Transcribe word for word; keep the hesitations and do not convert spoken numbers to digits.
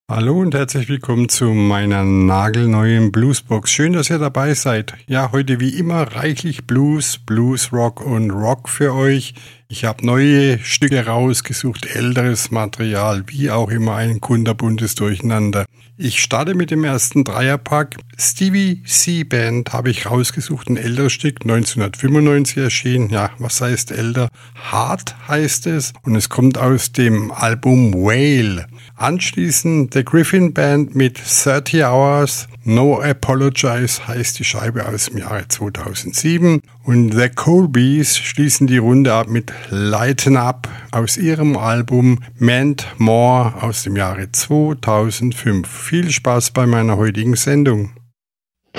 Hallo und herzlich willkommen zu meiner nagelneuen Bluesbox. Schön, dass ihr dabei seid. Ja, heute wie immer reichlich Blues, Blues, Rock und Rock für euch. Ich habe neue Stücke rausgesucht, älteres Material, wie auch immer ein kunterbuntes Durcheinander. Ich starte mit dem ersten Dreierpack. Stevie C Band habe ich rausgesucht, ein älteres Stück, neunzehnhundertfünfundneunzig erschienen. Ja, was heißt älter? Hard heißt es und es kommt aus dem Album Whale. Anschließend The Griffin Band mit thirty Hours. No Apologize heißt die Scheibe aus dem Jahre zweitausendsieben. Und The Colbys schließen die Runde ab mit Lighten Up aus ihrem Album Meant More aus dem Jahre zweitausendfünf. Viel Spaß bei meiner heutigen Sendung.